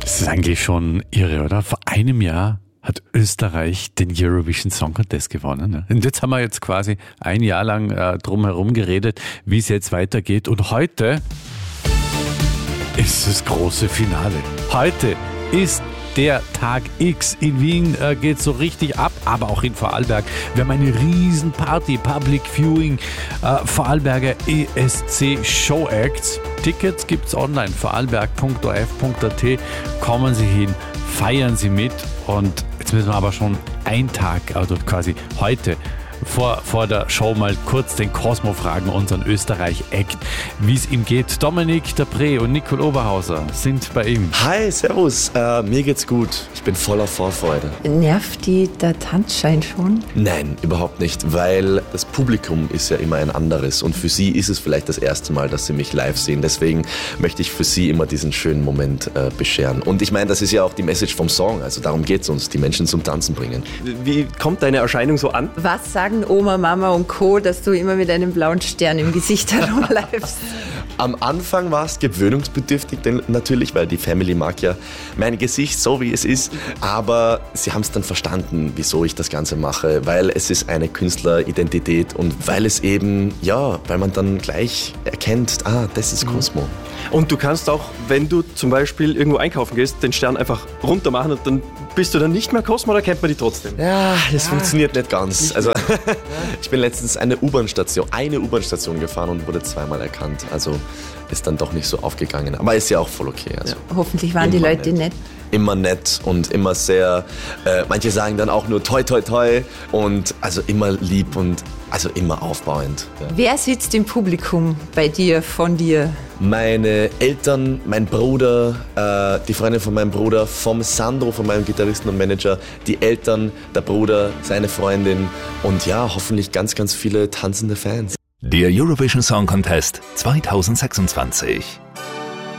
Das ist eigentlich schon irre, oder? Vor einem Jahr hat Österreich den Eurovision Song Contest gewonnen. Ne? Und jetzt haben wir quasi ein Jahr lang drum herum geredet, wie es jetzt weitergeht. Und heute ist das große Finale. Heute ist der Tag X. In Wien geht so richtig ab, aber auch in Vorarlberg. Wir haben eine riesen Party, Public Viewing, Vorarlberger ESC Show Acts. Tickets gibt's online, vorarlberg.orf.at. Kommen Sie hin, feiern Sie mit. Und jetzt müssen wir aber schon einen Tag, also quasi heute, vor der Show mal kurz den Cosmo fragen, unseren Österreich-Act, wie es ihm geht. Dominik Dapré und Nicole Oberhauser sind bei ihm. Hi, servus, mir geht's gut. Ich bin voller Vorfreude. Nervt die der Tanzschein schon? Nein, überhaupt nicht, weil das Publikum ist ja immer ein anderes und für sie ist es vielleicht das erste Mal, dass sie mich live sehen. Deswegen möchte ich für sie immer diesen schönen Moment bescheren. Und ich meine, das ist ja auch die Message vom Song, also darum geht's uns, die Menschen zum Tanzen bringen. Wie kommt deine Erscheinung so an? Was sagen Oma, Mama und Co., dass du immer mit einem blauen Stern im Gesicht herumläufst? Am Anfang war es gewöhnungsbedürftig, denn natürlich, weil die Family mag ja mein Gesicht so, wie es ist. Aber sie haben es dann verstanden, wieso ich das Ganze mache, weil es ist eine Künstleridentität und weil es eben, ja, weil man dann gleich erkennt, das ist Cosmo. Und du kannst auch, wenn du zum Beispiel irgendwo einkaufen gehst, den Stern einfach runter machen und dann bist du dann nicht mehr Cosmo oder kennt man die trotzdem? Ja, das funktioniert nicht ganz. Also ich bin letztens eine U-Bahn-Station gefahren und wurde zweimal erkannt. Also ist dann doch nicht so aufgegangen. Aber ist ja auch voll okay. Also, hoffentlich waren die Leute nett. Immer nett und immer sehr, manche sagen dann auch nur toi toi toi und also immer lieb und also immer aufbauend. Ja. Wer sitzt im Publikum bei dir, von dir? Meine Eltern, mein Bruder, die Freundin von meinem Bruder, vom Sandro, von meinem Gitarristen und Manager, die Eltern, der Bruder, seine Freundin und ja, hoffentlich ganz, ganz viele tanzende Fans. Der Eurovision Song Contest 2026.